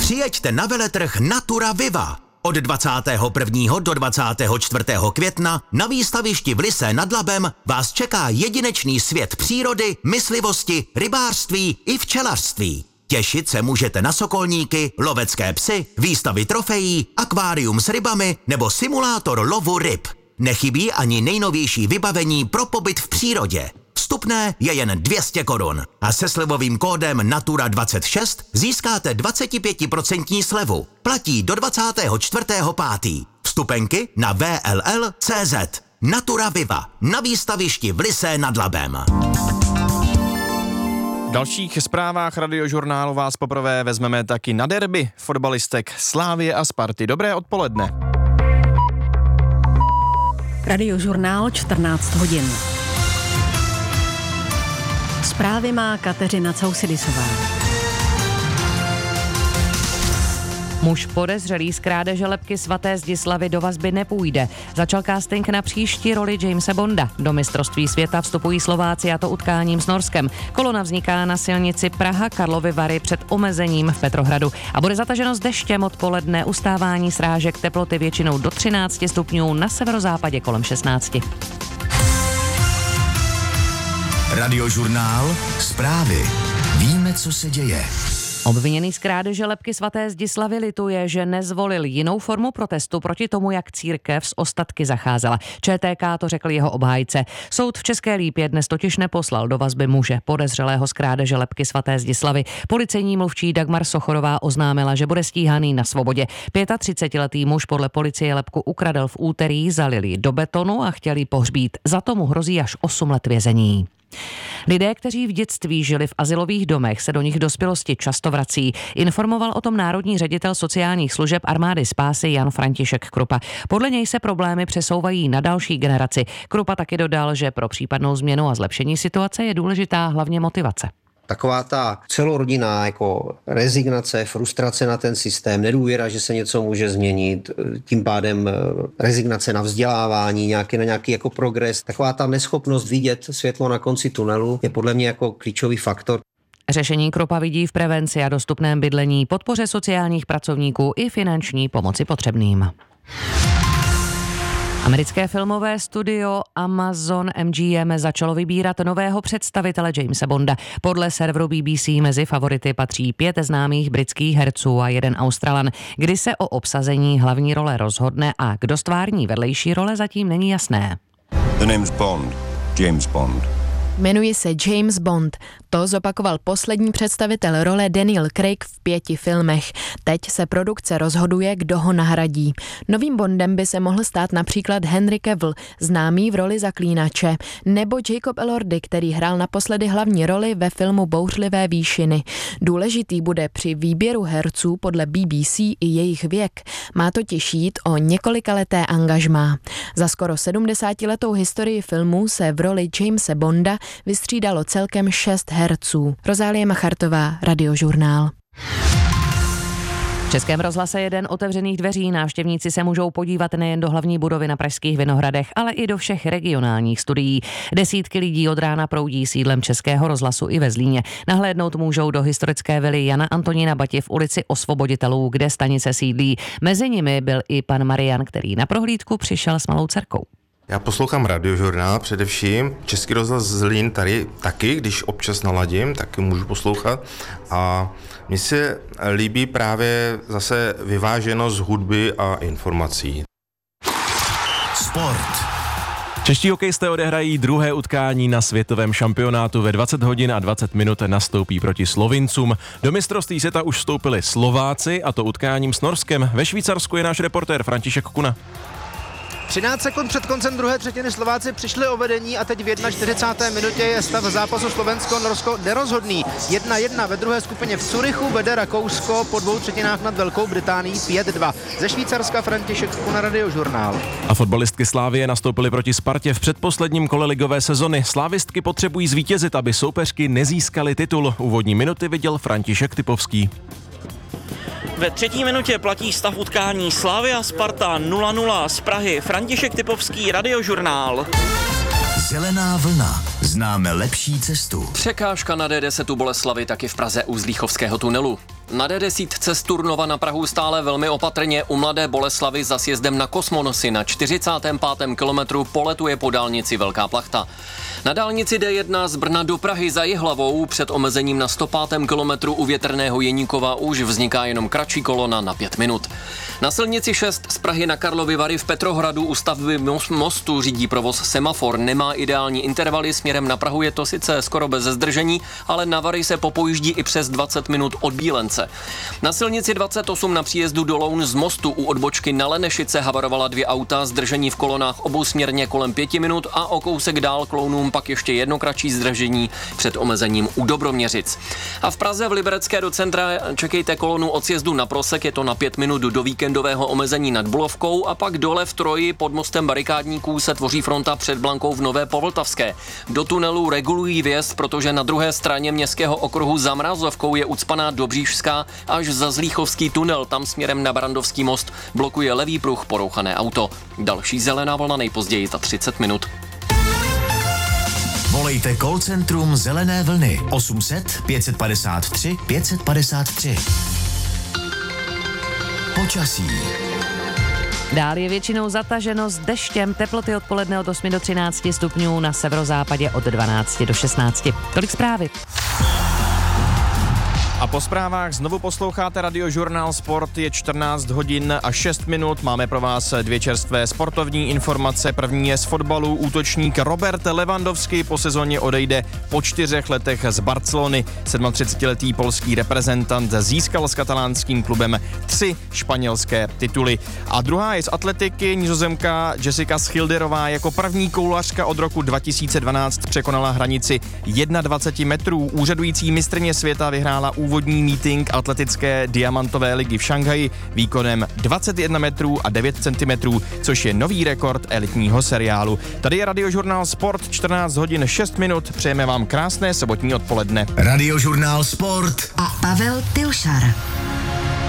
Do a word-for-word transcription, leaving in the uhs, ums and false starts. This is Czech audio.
Přijeďte na veletrh Natura Viva. Od dvacátého prvního do dvacátého čtvrtého května na výstavišti v Lysé nad Labem vás čeká jedinečný svět přírody, myslivosti, rybářství i včelařství. Těšit se můžete na sokolníky, lovecké psy, výstavy trofejí, akvárium s rybami nebo simulátor lovu ryb. Nechybí ani nejnovější vybavení pro pobyt v přírodě. Vstupné je jen dvě stě korun a se slevovým kódem Natura dvacet šest získáte dvacet pět procent slevu. Platí do dvacátého čtvrtého pátého Vstupenky na w l l tečka c z. Natura Viva na výstavišti v Lysé nad Labem. V dalších zprávách Radiožurnálu vás poprvé vezmeme taky na derby fotbalistek Slávie a Sparty. Dobré odpoledne. Radiožurnál čtrnáct hodin. Zprávy má Kateřina Cousidisová. Muž podezřelý z krádeže lebky svaté Zdislavy do vazby nepůjde. Začal casting na příští roli Jamese Bonda. Do mistrovství světa vstupují Slováci, a to utkáním s Norskem. Kolona vzniká na silnici Praha Karlovy Vary před omezením v Petrohradu a bude zataženo s deštěm odpoledne, ustávání srážek, teploty většinou do třináct stupňů, na severozápadě kolem šestnáct. Radiožurnál, zprávy. Víme, co se děje. Obviněný z krádeže lebky svaté Zdislavy lituje, že nezvolil jinou formu protestu proti tomu, jak církev s ostatky zacházela. Č T K to řekl jeho obhájce. Soud v České Lípě dnes totiž neposlal do vazby muže podezřelého z krádeže lebky svaté Zdislavy. Policejní mluvčí Dagmar Sochorová oznámila, že bude stíhaný na svobodě. třicetiletý muž podle policie lebku ukradl v úterý, zalil ji do betonu a chtěl ji pohřbít. Za to mu hrozí až osm let vězení. Lidé, kteří v dětství žili v azylových domech, se do nich v dospělosti často vrací. Informoval o tom národní ředitel sociálních služeb Armády spásy Jan František Krupa. Podle něj se problémy přesouvají na další generaci. Krupa taky dodal, že pro případnou změnu a zlepšení situace je důležitá hlavně motivace. Taková ta celorodinná jako rezignace, frustrace na ten systém, nedůvěra, že se něco může změnit, tím pádem rezignace na vzdělávání, nějaký, na nějaký jako progres, taková ta neschopnost vidět světlo na konci tunelu je podle mě jako klíčový faktor. Řešení Krupa vidí v prevenci a dostupném bydlení, podpoře sociálních pracovníků i finanční pomoci potřebným. Americké filmové studio Amazon M G M začalo vybírat nového představitele Jamese Bonda. Podle serveru B B C mezi favority patří pět známých britských herců a jeden Australan. Kdy se o obsazení hlavní role rozhodne a kdo stvární vedlejší role, zatím není jasné. The name's Bond. James Bond. Jmenuji se James Bond. To zopakoval poslední představitel role Daniel Craig v pěti filmech. Teď se produkce rozhoduje, kdo ho nahradí. Novým Bondem by se mohl stát například Henry Cavill, známý v roli Zaklínače, nebo Jacob Elordi, který hrál naposledy hlavní roli ve filmu Bouřlivé výšiny. Důležitý bude při výběru herců podle B B C i jejich věk. Má totiž jít o několikaleté angažmá. Za skoro sedmdesátiletou historii filmu se v roli Jamese Bonda vystřídalo celkem šest herců. Rozálie Machartová, Radiožurnál. V Českém rozhlase jeden otevřených dveří. Návštěvníci se můžou podívat nejen do hlavní budovy na Pražských Vinohradech, ale i do všech regionálních studií. Desítky lidí od rána proudí sídlem Českého rozhlasu i ve Zlíně. Nahlédnout můžou do historické vily Jana Antonína Bati v ulici Osvoboditelů, kde stanice sídlí. Mezi nimi byl i pan Marian, který na prohlídku přišel s malou dcerkou. Já poslouchám Radiožurnál především, Český rozhlas Zlín tady taky, když občas naladím, taky můžu poslouchat a mně se líbí právě zase vyváženost hudby a informací. Sport. Čeští hokejisté odehrají druhé utkání na světovém šampionátu. Ve dvacet hodin a dvacet minut nastoupí proti Slovincům. Do mistrovství světa už vstoupili Slováci, a to utkáním s Norskem. Ve Švýcarsku je náš reportér František Kuna. třináct sekund před koncem druhé třetiny Slováci přišli o vedení a teď v čtyřicáté první minutě je stav zápasu Slovensko-Norsko nerozhodný. jedna jedna ve druhé skupině v Curychu vede Rakousko po dvou třetinách nad Velkou Británií pět dva. Ze Švýcarska František Kuna, Radiožurnál. A fotbalistky Slávie nastoupily proti Spartě v předposledním kole ligové sezony. Slávistky potřebují zvítězit, aby soupeřky nezískaly titul. Úvodní minuty viděl František Typovský. Ve třetí minutě platí stav utkání Slavia Sparta nula nula z Prahy. František Typovský, Radiožurnál. Zelená vlna. Známe lepší cestu. Překážka na D deset u Boleslavy taky v Praze u Zlíchovského tunelu. Na D deset z Turnova na Prahu stále velmi opatrně, u Mladé Boleslavi za sjezdem na Kosmonosy na čtyřicátém pátém kilometru poletuje po dálnici Velká plachta. Na dálnici D jedna z Brna do Prahy za Jihlavou před omezením na sto pátém kilometru u Větrného Jeníkova už vzniká jenom kratší kolona na pět minut. Na silnici šest z Prahy na Karlovy Vary v Petrohradu u stavby mostu řídí provoz semafor. Nemá ideální intervaly, směrem na Prahu je to sice skoro bez zdržení, ale na Vary se popojíždí i přes dvacet minut od Bílence. Na silnici dvacet osm na příjezdu do Loun z mostu u odbočky na Lenešice havarovala dvě auta, zdržení v kolonách obousměrně kolem pěti minut a o kousek dál k Lounům pak ještě jedno kratší zdržení před omezením u Dobroměřic. A v Praze v Liberecké do centra čekejte kolonu od sjezdu na Prosek, je to na pět minut do víkendového omezení nad Bulovkou a pak dole v Troji pod mostem barikádníků se tvoří fronta před Blankou v Nové Povltavské. Do tunelu regulují vjezd, protože na druhé straně městského okruhu za Mrazovkou je ucpaná Dobřížská až za Zlíchovský tunel, tam směrem na Brandovský most blokuje levý pruh porouchané auto. Další zelená vlna nejpozději za třicet minut. Volejte call centrum Zelené vlny osm set pět padesát tři pět padesát tři. Počasí. Dál je většinou zataženo s deštěm, teploty odpoledne od osmi do třinácti stupňů, na severozápadě od dvanácti do šestnácti. Tolik zprávy. A po zprávách znovu posloucháte Radiožurnál Sport, je čtrnáct hodin a šest minut. Máme pro vás dvě čerstvé sportovní informace. První je z fotbalu. Útočník Robert Lewandowski po sezóně odejde po čtyřech letech z Barcelony. třicetisedmiletý polský reprezentant získal s katalánským klubem tři španělské tituly. A druhá je z atletiky. Nizozemka Jessica Schilderová jako první koulařka od roku dva tisíce dvanáct překonala hranici dvacet jedna metrů. Úřadující mistryně světa vyhrála úvodní meeting atletické diamantové ligy v Šanghaji výkonem dvacet jedna metrů a devět centimetrů, což je nový rekord elitního seriálu. Tady je Radiožurnál Sport, čtrnáct hodin šest minut. Přejeme vám krásné sobotní odpoledne. Radiožurnál Sport a Pavel Pilšar.